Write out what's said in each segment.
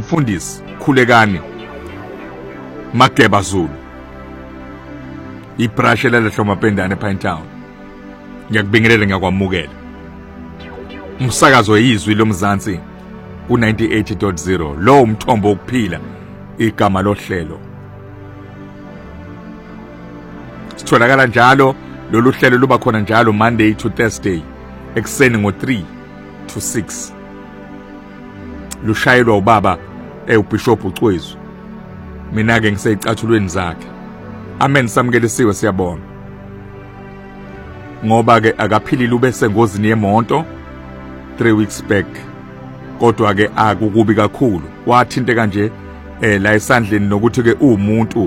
umfundisi Khulekani Mageba Zulu ibrashe lalehlomapendane ePinetown. Ngiyakubingelela ngiyakwamukela. Umsakazo yizwi lomzansi ku98.0 lo umthombo wokuphila igama lohlelo. Sitholakala njalo lolu hlelo luba khona njalo Monday to Thursday ekseni ngo3 to 6. Lushayelwa ubaba uBishop Ucwezu. Mina ke ngiseyicathulweni zakhe. Amen samkelisiwe siyabonga. Ngoba ke akaphilile ube sengozini yemonto 3 weeks back. Kodwa ke akukubi kakhulu. Wathinteka nje la esandleni nokuthi ke umuntu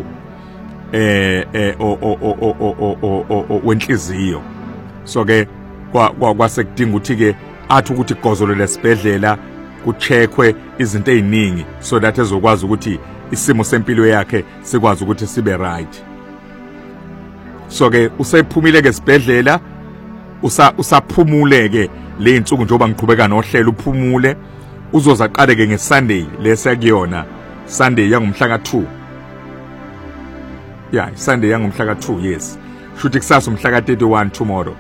wenhliziyo. So ke kwasekudinga ukuthi ke athi ukuthi igozolo lesibhedlela kucheckwe izinto eziningi so that ezokwazi ukuthi isimo sempilo yakhe sikwazi ukuthi sibe right. So ke usephumile ke esibhedlela usaphumule ke le insuku njoba ngiqhubeka nohlelo uphumule uzoza qale ke ngeSunday lesakuyona Sunday yangomhla ka2. Yeah, Sunday yangomhla ka2, yes. Shuthi kusasa umhla ka31 tomorrow.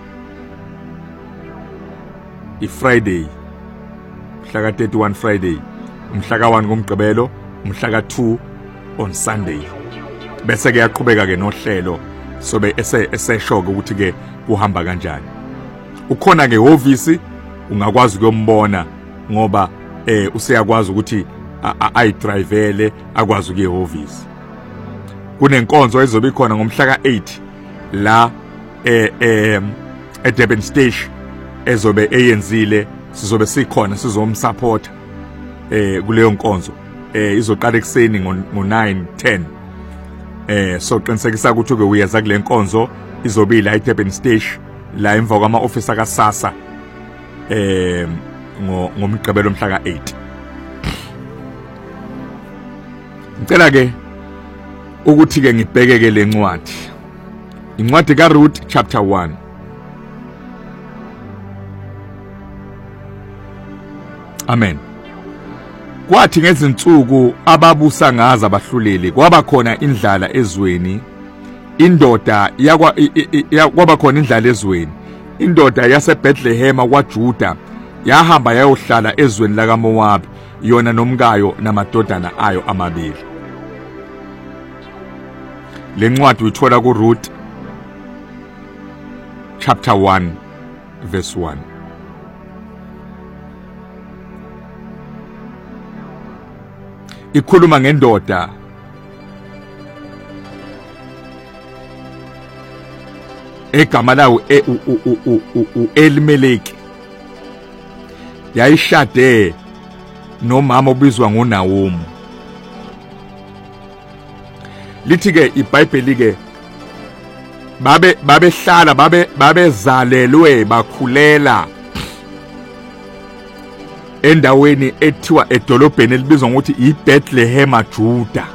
Friday mhla ka31 Friday, umhla ka1 ngomgqibelo, umhla ka2 on Sunday. Bese ke yaqhubeka ke nohlelo sobe eseshoka ukuthi ke kuhamba kanjani. Ukhona ke office ungakwazi ukuyombona ngoba useyakwazi ukuthi ayidrivele akwazi ukuye office. Kunenkonzo ezobe ikhona ngomhla ka8 la eDurban Station ezobe eyenzile sizobe sikhona sizomsupport kuleyo nkonzo izoqala ekseni ngo9:10 so qinisekisa ukuthi ke uyeza kule nkonzo izobe la eDurban Station la emva kwama office akaSasa ngomgqibelo mhla ka8. Ngicela ke ukuthi ke ngibhekeke lencwadi. Incwadi kaRuth chapter 1. Amen. Kwathi ngezinsuku ababusa ngaza abahluleli kwaba khona indlala ezweni. Indoda kwaba khona indlala ezweni. Indoda yaseBethlehem kwaJuda yahamba yayohlala ezweni lakaMoab yona nomkayo namadodana ayo amabili. Lencwadi uyithola kuRuth chapter 1 verse 1. Ikhuluma ngendoda egama lawo Elimeleki yayishade nomama obizwa ngoNaomi. Lithi ke iBhayibheli ke babehlala babezalelwe bakhulela endaweni ethiwa edolobheni elibizwa ngokuthi iBethlehem Juda.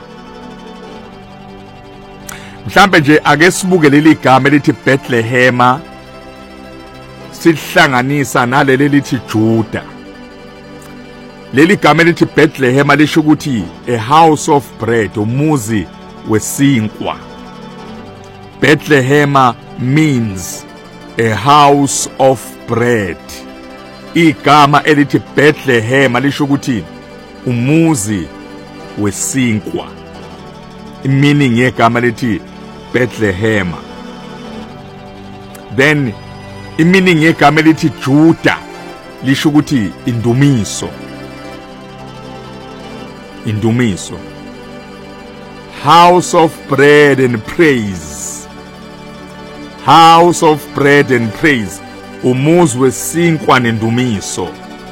Mhlambe nje ake sibuke leli gama elithi Bethlehem sihlanganisa naleli lithi Juda. Leli gama elithi Bethlehem lisho ukuthi a house of bread, umuzi wesinkwa. Bethlehem means a house of bread. Igama elithi Bethlehem lisho ukuthi umuzi wesinkwa. Meaning yegama elithi Bethlehem. Then meaning yegama elithi Juda lisho ukuthi indumiso. Indumiso. House of bread and praise. House of bread and praise. Umuzi wesinkwa nendumiso.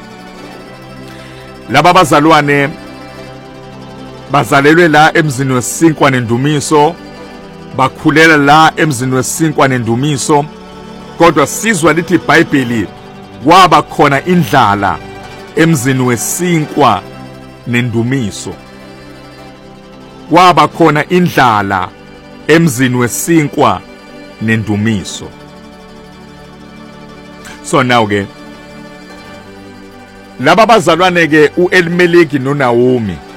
Laba bazalwane bazalelwe la emzini wesinkwa nendumiso, bakhulela la emzini wesinkwa nendumiso. Kodwa sizwa lithi iBhayibheli kwaba khona indlala emzini wesinkwa nendumiso. Kwaba khona indlala emzini wesinkwa nendumiso. So now ke laba bazalwane ke uElimeleki noNaomi